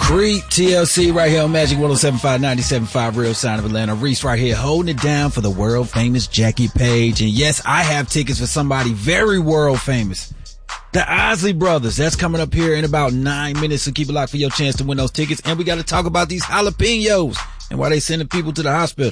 Free TLC right here on Magic 107.5, 97.5 Real Sound of Atlanta. Reese right here holding it down for the world famous Jackie Page. And yes, I have tickets for somebody very world famous. The Isley Brothers. That's coming up here in about 9 minutes. So keep it locked for your chance to win those tickets. And we got to talk about these jalapenos and why they sending people to the hospital.